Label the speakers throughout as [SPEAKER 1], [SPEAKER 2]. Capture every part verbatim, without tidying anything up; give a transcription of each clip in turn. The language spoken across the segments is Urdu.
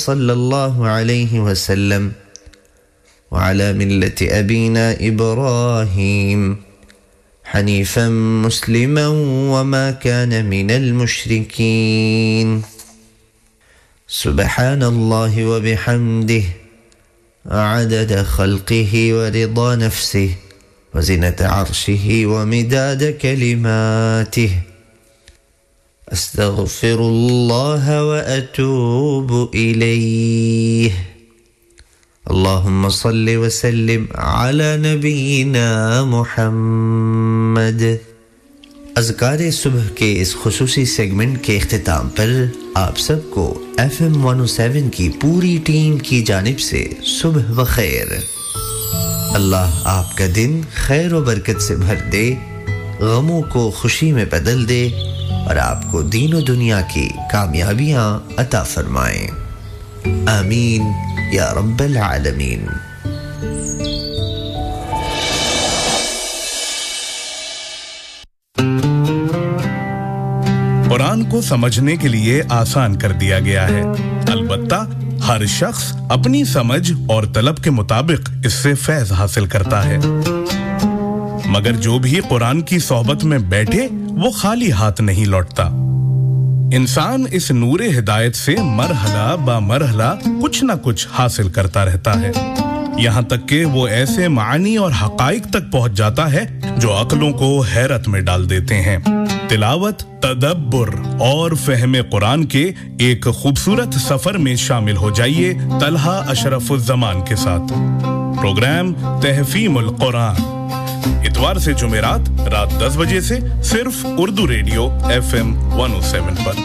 [SPEAKER 1] صلى الله عليه وسلم وعلى ملة أبينا إبراهيم حنيفا مسلما وما كان من المشركين سبحان الله وبحمده عدد خلقه ورضا نفسه وزنة عرشه ومداد كلماته أستغفر الله وأتوب إليه اللهم صل وسلم على نبينا محمد اذکار صبح کے اس خصوصی سیگمنٹ کے اختتام پر آپ سب کو ایف ایم ایک سو سات کی پوری ٹیم کی جانب سے صبح بخیر اللہ آپ کا دن خیر و برکت سے بھر دے غموں کو خوشی میں بدل دے اور آپ کو دین و دنیا کی کامیابیاں عطا فرمائیں آمین یا رب العالمین
[SPEAKER 2] قرآن کو سمجھنے کے لیے آسان کر دیا گیا ہے البتہ ہر شخص اپنی سمجھ اور طلب کے مطابق اس سے فیض حاصل کرتا ہے مگر جو بھی قرآن کی صحبت میں بیٹھے وہ خالی ہاتھ نہیں لوٹتا انسان اس نور ہدایت سے مرحلہ با مرحلہ کچھ نہ کچھ حاصل کرتا رہتا ہے یہاں تک کہ وہ ایسے معانی اور حقائق تک پہنچ جاتا ہے جو عقلوں کو حیرت میں ڈال دیتے ہیں تلاوت تدبر اور فہم قرآن کے ایک خوبصورت سفر میں شامل ہو جائیے طلحہ اشرف الزمان کے ساتھ پروگرام تحفیم القرآن اتوار سے جمعرات رات دس بجے سے صرف اردو ریڈیو ایف ایم ایک سو سات پر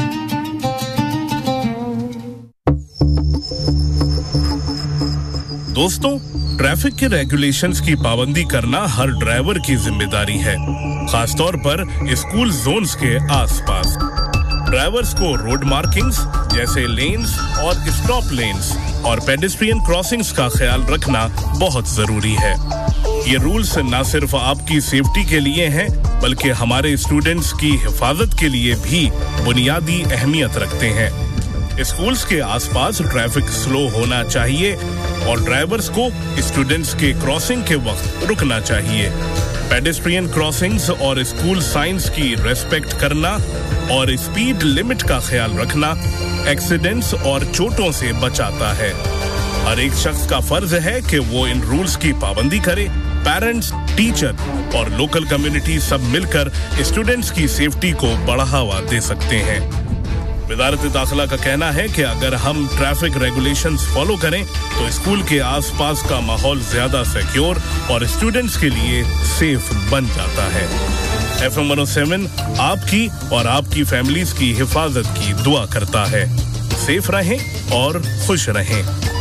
[SPEAKER 2] دوستوں ٹریفک کے ریگولیشنز کی پابندی کرنا ہر ڈرائیور کی ذمہ داری ہے خاص طور پر اسکول زونز کے آس پاس ڈرائیورز کو روڈ مارکنگز جیسے لینز اور اسٹاپ لینز اور پیڈسٹرین کراسنگز کا خیال رکھنا بہت ضروری ہے یہ رولز نہ صرف آپ کی سیفٹی کے لیے ہیں بلکہ ہمارے اسٹوڈنٹس کی حفاظت کے لیے بھی بنیادی اہمیت رکھتے ہیں اسکولز کے آس پاس ٹریفک سلو ہونا چاہیے اور ڈرائیورز کو اسٹوڈنٹس کے کراسنگ کے وقت رکنا چاہیے پیڈسٹرین کراسنگز اور اسکول سائنس کی ریسپیکٹ کرنا اور اسپیڈ لمٹ کا خیال رکھنا ایکسیڈنٹس اور چوٹوں سے بچاتا ہے ہر ایک شخص کا فرض ہے کہ وہ ان رولز کی پابندی کرے پیرنٹس ٹیچر اور لوکل کمیونٹی سب مل کر اسٹوڈنٹس کی سیفٹی کو بڑھاوا دے سکتے ہیں وزارت داخلہ کا کہنا ہے کہ اگر ہم ٹریفک ریگولیشنز فالو کریں تو اسکول کے آس پاس کا ماحول زیادہ سیکیور اور اسٹوڈنٹس کے لیے سیف بن جاتا ہے ایف ایم ایک سو سات آپ کی اور آپ کی فیملیز کی حفاظت کی دعا کرتا ہے سیف رہیں اور خوش رہیں